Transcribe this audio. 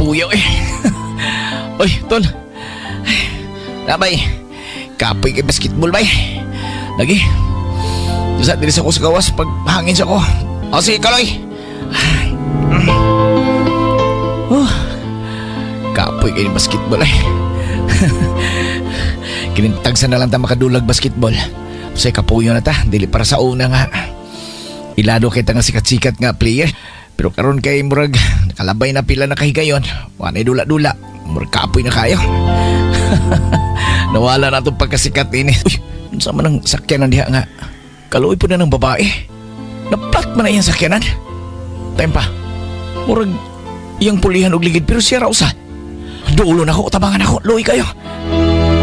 kapuyaw eh. Oy, tol. Nabay, kapoy kay basketball bay. Lagi. Isa dili sa ko sa gawas pag hangin sa ko. O sige, kaloy. Kapoy kay basketball eh. Kinintagsan na lang ta makadulag basketball. Say kapuyo na ta, dili para sa una nga. Ilado kita nga sikat-sikat nga player. Pero karon kay murag nakalabay na pila na kahigayon. Wanay dula-dula. Murag kapoy na kayo. Nawala na itong pagkasikat ini. Uy, saan man ang sakyanan diha nga? Kaluoy po na ng babae. Naplat man na iyang sakyanan. Time pa. Murag iyang pulihan og ligid pero siya raw sa. Dulo na ako, tabangan ako. Luoy kayo.